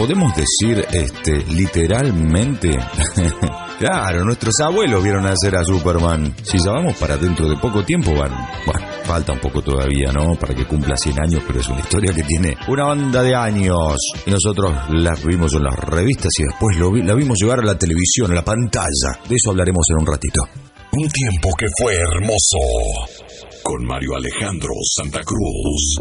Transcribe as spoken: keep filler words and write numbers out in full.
podemos decir este literalmente. Claro, nuestros abuelos vieron nacer a Superman. Si ya vamos para dentro de poco tiempo, van, bueno, falta un poco todavía, ¿no? Para que cumpla cien años, pero es una historia que tiene una banda de años. Y nosotros la vimos en las revistas y después lo vi, la vimos llegar a la televisión, a la pantalla. De eso hablaremos en un ratito. Un tiempo que fue hermoso. Con Mario Alejandro Santa Cruz.